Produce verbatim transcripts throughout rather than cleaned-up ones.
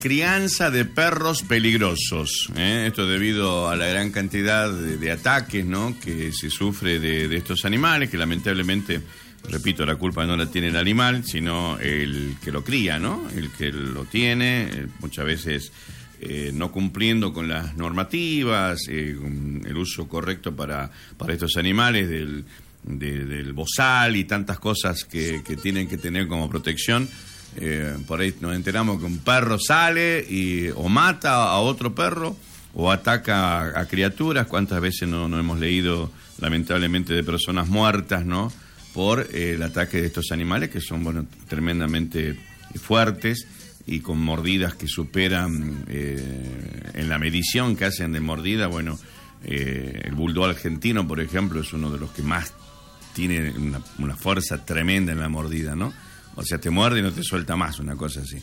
crianza de perros peligrosos. ¿eh? Esto debido a la gran cantidad de, de ataques, ¿no?, que se sufre de, de estos animales, que lamentablemente, repito, la culpa no la tiene el animal, sino el que lo cría, ¿no? El que lo tiene, eh, muchas veces eh, no cumpliendo con las normativas, eh, el uso correcto para, para estos animales del, de, del bozal y tantas cosas que, que tienen que tener como protección. Eh, por ahí nos enteramos que un perro sale y o mata a otro perro o ataca a, a criaturas. ¿Cuántas veces no, no hemos leído, lamentablemente, de personas muertas, ¿no?, por eh, el ataque de estos animales que son, bueno, tremendamente fuertes y con mordidas que superan eh, en la medición que hacen de mordida. Bueno, eh, el bulldog argentino, por ejemplo, es uno de los que más tiene una, una fuerza tremenda en la mordida, ¿no? O sea, te muerde y no te suelta más, una cosa así.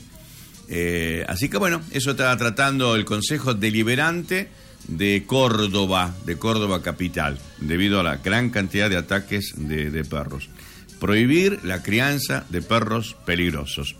Eh, así que bueno, eso estaba tratando el Consejo Deliberante de Córdoba, de Córdoba capital, debido a la gran cantidad de ataques de, de perros. Prohibir la crianza de perros peligrosos.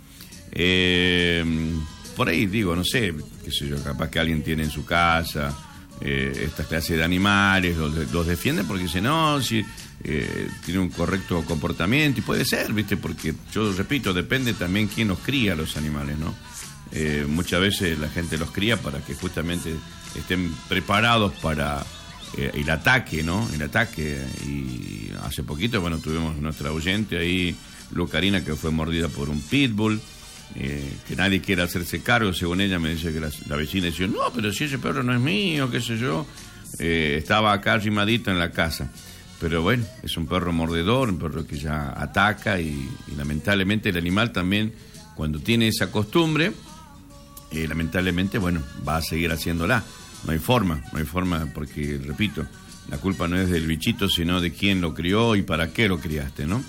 Eh, por ahí digo, no sé, qué sé yo, capaz que alguien tiene en su casa eh, estas clases de animales, los, los defienden porque dicen, no, si... Eh, tiene un correcto comportamiento, y puede ser, ¿viste? Porque yo repito, depende también quién los cría los animales, ¿no? Eh, muchas veces la gente los cría para que justamente estén preparados para eh, el ataque, ¿no? El ataque. Y hace poquito, bueno, tuvimos nuestra oyente ahí, Lucarina, que fue mordida por un pitbull, eh, que nadie quiere hacerse cargo, según ella me dice que la, la vecina decía, no, pero si ese perro no es mío, qué sé yo, eh, estaba acá arrimadito en la casa. Pero bueno, es un perro mordedor, un perro que ya ataca y, y lamentablemente el animal también, cuando tiene esa costumbre, eh, lamentablemente, bueno, va a seguir haciéndola. No hay forma, no hay forma porque, repito, la culpa no es del bichito, sino de quién lo crió y para qué lo criaste, ¿no?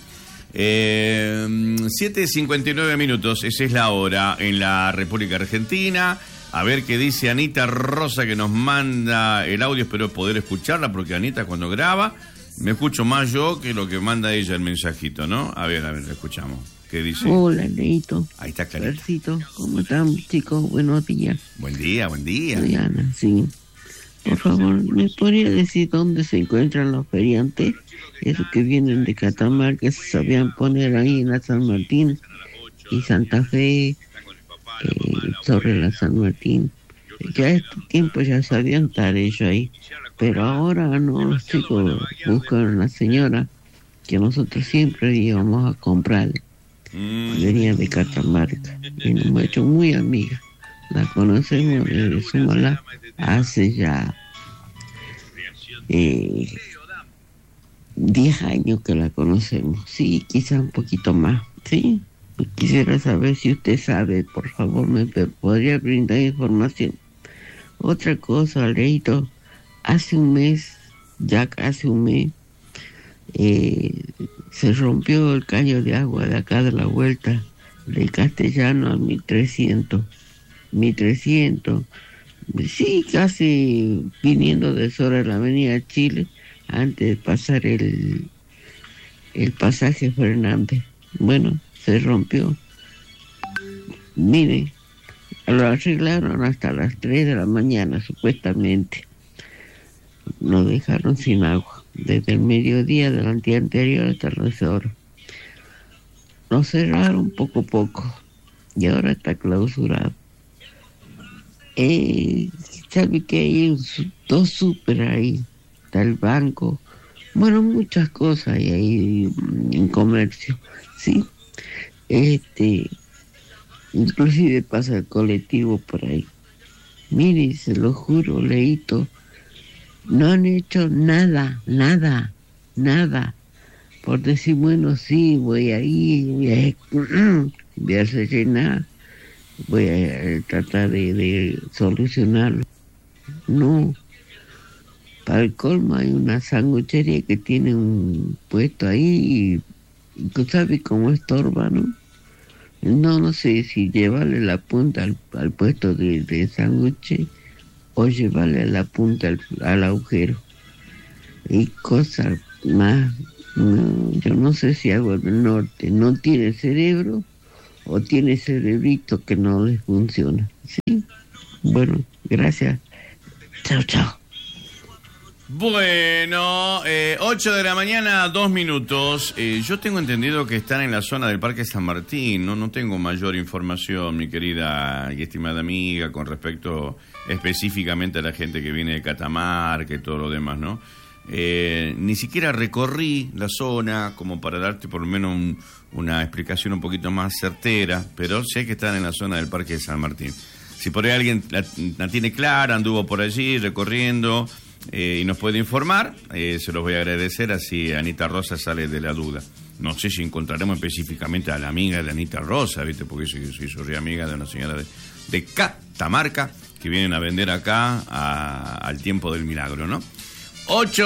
Eh, siete cincuenta y nueve minutos, esa es la hora en la República Argentina. A ver qué dice Anita Rosa, que nos manda el audio, espero poder escucharla, porque Anita cuando graba... me escucho más yo que lo que manda ella el mensajito, ¿no? A ver, a ver, escuchamos. ¿Qué dice? Hola, Leito. Ahí está clarito. Percito, ¿cómo están, chicos? Buenos días. Buen día, buen día. Soy Ana, sí. Por favor, ¿me podría decir dónde se encuentran los feriantes? Esos que vienen de Catamarca, que se sabían poner ahí en la San Martín y Santa Fe, eh, sobre la San Martín. Ya este tiempo ya sabían estar ellos ahí, pero ahora no, los chicos buscan a una señora que nosotros siempre íbamos a comprar, mm. venía de Catamarca, y nos hemos hecho muy amigas, la conocemos desde Sumala hace ya eh, diez años que la conocemos, sí, quizá un poquito más, sí. Quisiera saber si usted sabe, por favor, me podría brindar información. Otra cosa, Leito, hace un mes, ya casi un mes, eh, se rompió el caño de agua de acá de la vuelta, de Castellano a mil trescientos. mil trescientos, sí, casi viniendo de sobre la avenida Chile, antes de pasar el, el pasaje Fernández. Bueno, se rompió. Mire, lo arreglaron hasta las tres de la mañana, supuestamente. Nos dejaron sin agua, desde el mediodía del día anterior hasta las horas. Nos cerraron poco a poco, y ahora está clausurado. Eh, ¿Sabe que hay dos súper ahí? Está el banco, bueno, muchas cosas hay ahí en comercio, ¿sí? Este... Inclusive pasa el colectivo por ahí. Mire, se lo juro, Leito, no han hecho nada, nada, nada. Por decir, bueno, sí, voy a ir, voy a, voy a rellenar, voy a tratar de, de solucionarlo. No. Para el colmo hay una sanguchería que tiene un puesto ahí y tú sabes cómo estorba, ¿no? No, no sé si llevarle la punta al, al puesto de, de sándwich o llevarle la punta al, al agujero. Y cosas más, no, yo no sé si algo del norte no tiene cerebro o tiene cerebrito que no les funciona. Sí, bueno, gracias. Chao, chao. Bueno, eh, ocho de la mañana, dos minutos. Eh, yo tengo entendido que están en la zona del Parque San Martín. No, no tengo mayor información, mi querida y estimada amiga, con respecto específicamente a la gente que viene de Catamarca y todo lo demás, ¿no? Eh, ni siquiera recorrí la zona como para darte por lo menos un, una explicación un poquito más certera, pero sé que están en la zona del Parque de San Martín. Si por ahí alguien la, la tiene clara, anduvo por allí recorriendo eh, y nos puede informar, eh, se los voy a agradecer, así Anita Rosa sale de la duda. No sé si encontraremos específicamente a la amiga de Anita Rosa, ¿viste? Porque soy, soy, soy amiga de una señora de, de Catamarca que vienen a vender acá a, al tiempo del milagro, ¿no? ocho